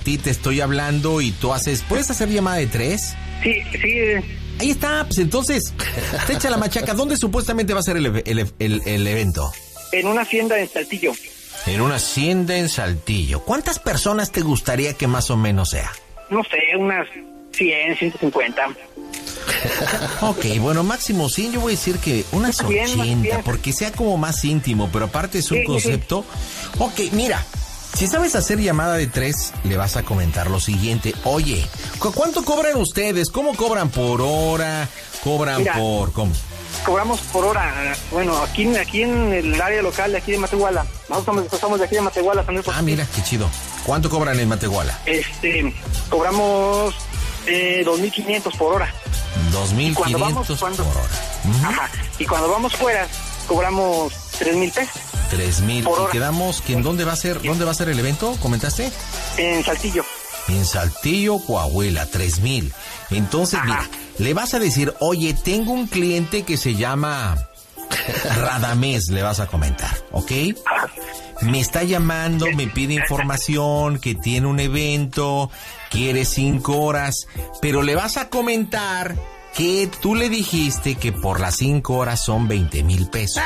ti, te estoy hablando y tú haces... ¿Puedes hacer llamada de 3? Sí. Ahí está, pues entonces, te echa la machaca. ¿Dónde supuestamente va a ser el evento? En una hacienda en Saltillo. En una hacienda en Saltillo. ¿Cuántas personas te gustaría que más o menos sea? No sé, unas 100, 150. Ok, bueno, máximo 100, yo voy a decir que unas 80, porque sea como más íntimo, pero aparte es un concepto. Ok, mira, si sabes hacer llamada de 3, le vas a comentar lo siguiente. Oye, ¿cuánto cobran ustedes? ¿Cómo cobran por hora? ¿Cobran por cómo? Cobramos por hora. Bueno, aquí en el área local de aquí de Matehuala. Nosotros somos de aquí de Matehuala. Ah, mira, qué chido. ¿Cuánto cobran en Matehuala? Cobramos 2,500 por hora. 2,500 por hora. Ajá. Y cuando vamos fuera, cobramos 3,000 pesos. 3,000. ¿Y quedamos que en dónde va a ser el evento? ¿Comentaste? En Saltillo. En Saltillo, Coahuila, 3,000. Entonces, mira, le vas a decir, oye, tengo un cliente que se llama Radamés, le vas a comentar, ¿ok? Me está llamando, me pide información, que tiene un evento, quiere 5 horas, pero le vas a comentar que tú le dijiste que por las 5 horas son 20,000 pesos.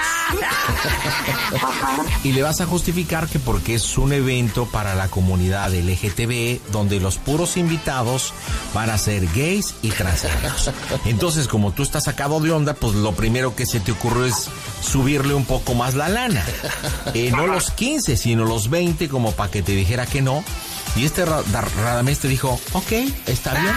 Y le vas a justificar que porque es un evento para la comunidad LGTB, donde los puros invitados van a ser gays y transgéneros. Entonces, como tú estás sacado de onda, pues lo primero que se te ocurrió es subirle un poco más la lana. No los 15, sino los 20, como para que te dijera que no. Y Radamés te dijo, ok, está bien.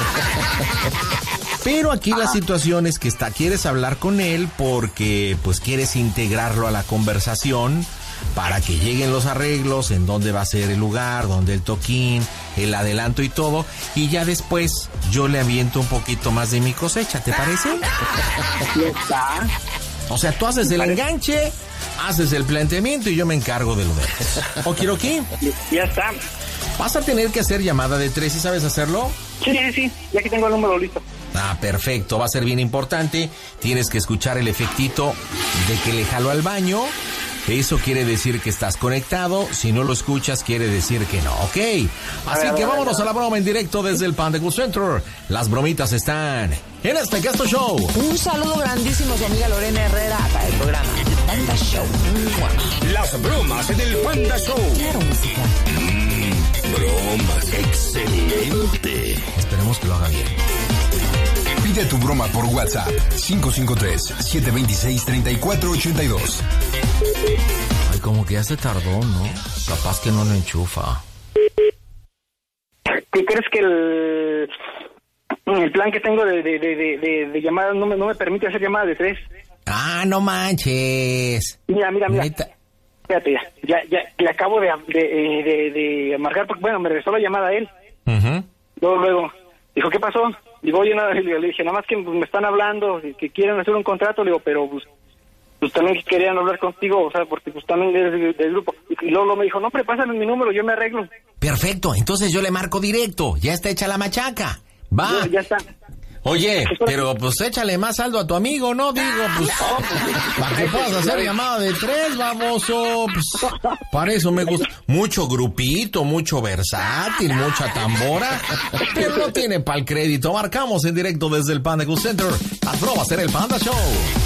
Pero aquí la situación es que quieres hablar con él porque pues quieres integrarlo a la conversación para que lleguen los arreglos, en dónde va a ser el lugar, dónde el toquín, el adelanto y todo. Y ya después yo le aviento un poquito más de mi cosecha, ¿te parece? Aquí está. O sea, tú haces el enganche, haces el planteamiento y yo me encargo de lo demás. ¿Okiroki? Ya está. ¿Vas a tener que hacer llamada de 3 y sabes hacerlo? Sí, ya que tengo el número listo. Ah, perfecto, va a ser bien importante. Tienes que escuchar el efectito de que le jalo al baño. Eso quiere decir que estás conectado. Si no lo escuchas, quiere decir que no, ¿ok? Así que vámonos a la broma en directo desde el Panda Cool Center. Las bromitas están en este Casto Show. Un saludo grandísimo a su amiga Lorena Herrera para el programa Panda Show. Las bromas en el Panda Show. Claro, música. Bromas, excelente. Esperemos que lo haga bien. Pide tu broma por WhatsApp 553-726-3482. Ay, como que ya se tardó, ¿no? Capaz que no lo enchufa. ¿Qué crees que el plan que tengo de llamadas no me permite hacer llamadas de 3? Ah, no manches. Mira. Neta. Espérate, ya le acabo de marcar, porque bueno, me regresó la llamada a él. Uh-huh. Luego, dijo, ¿qué pasó? Digo, oye, no, le dije, nada más que me están hablando, que quieren hacer un contrato, le digo, pero pues también querían hablar contigo, o sea, porque pues también eres del grupo. Y luego me dijo, no, pero pásame mi número, yo me arreglo. Perfecto, entonces yo le marco directo, ya está hecha la machaca. Va. Ya está. Oye, pero pues échale más saldo a tu amigo, ¿no? Digo, pues, para que puedas hacer llamada de 3, baboso. Pues, para eso me gusta. Mucho grupito, mucho versátil, mucha tambora. Pero no tiene pa'l crédito. Marcamos en directo desde el Panda Cool Center. Las bromas en el Panda Show.